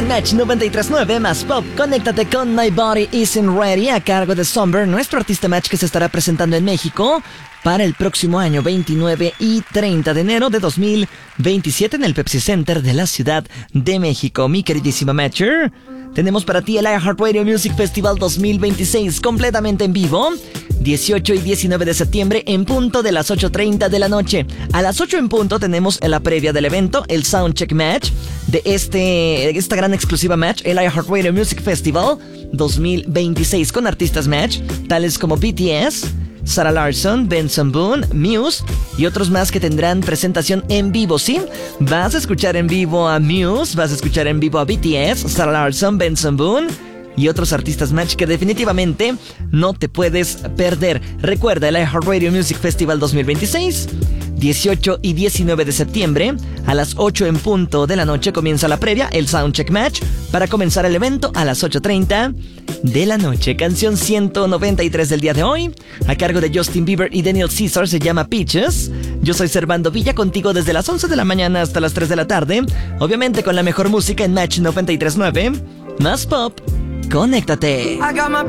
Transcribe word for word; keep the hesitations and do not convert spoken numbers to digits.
Match noventa y tres punto nueve más Pop. Conéctate con My Body Isn't Ready a cargo de Somber, nuestro artista Match que se estará presentando en México para el próximo año veintinueve y treinta de enero de dos mil veintisiete en el Pepsi Center de la Ciudad de México. Mi queridísima Matcher, tenemos para ti el iHeartRadio Music Festival dos mil veintiséis completamente en vivo, dieciocho y diecinueve de septiembre en punto de las ocho treinta de la noche. A las ocho en punto tenemos en la previa del evento el Soundcheck Match de este, esta gran exclusiva Match, el iHeartRadio Music Festival dos mil veintiséis, con artistas Match tales como B T S, Sarah Larsson, Benson Boone, Muse y otros más que tendrán presentación en vivo, ¿sí? Vas a escuchar en vivo a Muse, vas a escuchar en vivo a B T S, Sarah Larsson, Benson Boone y otros artistas Match que definitivamente no te puedes perder. Recuerda, el iHeartRadio Music Festival dos mil veintiséis, dieciocho y diecinueve de septiembre, a las ocho en punto de la noche comienza la previa, el Soundcheck Match, para comenzar el evento a las ocho treinta de la noche. Canción ciento noventa y tres del día de hoy, a cargo de Justin Bieber y Daniel Caesar, se llama Peaches. Yo soy Servando Villa, contigo desde las once de la mañana hasta las tres de la tarde, obviamente con la mejor música en Match noventa y tres punto nueve, más Pop. Conéctate.